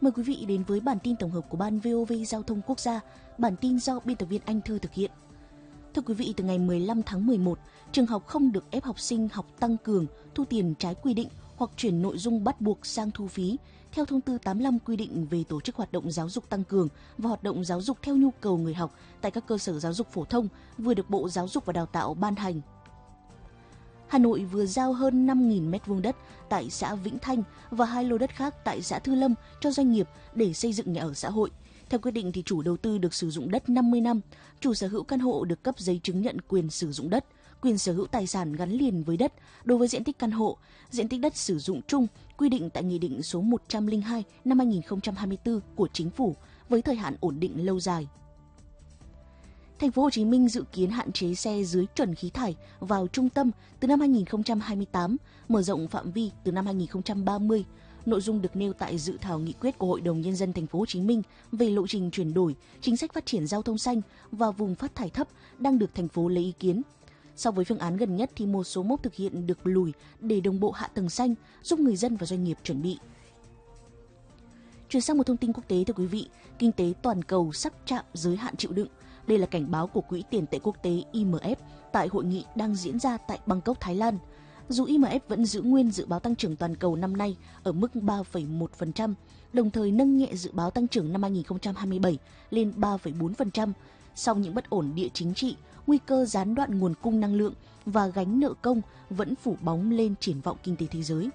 Mời quý vị đến với bản tin tổng hợp của Ban VOV Giao thông Quốc gia, bản tin do biên tập viên Anh Thư thực hiện. Thưa quý vị, từ ngày 15 tháng 11, trường học không được ép học sinh học tăng cường, thu tiền trái quy định hoặc chuyển nội dung bắt buộc sang thu phí, theo thông tư 85 quy định về tổ chức hoạt động giáo dục tăng cường và hoạt động giáo dục theo nhu cầu người học tại các cơ sở giáo dục phổ thông vừa được Bộ Giáo dục và Đào tạo ban hành. Hà Nội vừa giao hơn 5.000 m2 đất tại xã Vĩnh Thanh và 2 lô đất khác tại xã Thư Lâm cho doanh nghiệp để xây dựng nhà ở xã hội. Theo quyết định thì chủ đầu tư được sử dụng đất 50 năm, chủ sở hữu căn hộ được cấp giấy chứng nhận quyền sử dụng đất, quyền sở hữu tài sản gắn liền với đất đối với diện tích căn hộ, diện tích đất sử dụng chung quy định tại Nghị định số 102 năm 2024 của Chính phủ với thời hạn ổn định lâu dài. Thành phố Hồ Chí Minh dự kiến hạn chế xe dưới chuẩn khí thải vào trung tâm từ năm 2028, mở rộng phạm vi từ năm 2030. Nội dung được nêu tại dự thảo nghị quyết của Hội đồng Nhân dân Thành phố Hồ Chí Minh về lộ trình chuyển đổi, chính sách phát triển giao thông xanh và vùng phát thải thấp đang được thành phố lấy ý kiến. So với phương án gần nhất thì một số mốc thực hiện được lùi để đồng bộ hạ tầng xanh, giúp người dân và doanh nghiệp chuẩn bị. Chuyển sang một thông tin quốc tế thưa quý vị, kinh tế toàn cầu sắp chạm giới hạn chịu đựng. Đây là cảnh báo của Quỹ tiền tệ quốc tế IMF tại hội nghị đang diễn ra tại Bangkok, Thái Lan. Dù IMF vẫn giữ nguyên dự báo tăng trưởng toàn cầu năm nay ở mức 3,1%, đồng thời nâng nhẹ dự báo tăng trưởng năm 2027 lên 3,4%, song những bất ổn địa chính trị, nguy cơ gián đoạn nguồn cung năng lượng và gánh nợ công vẫn phủ bóng lên triển vọng kinh tế thế giới.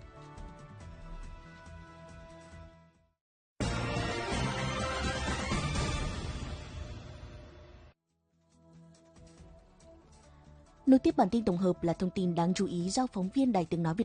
Nối tiếp bản tin tổng hợp là thông tin đáng chú ý do phóng viên Đài Tiếng nói Việt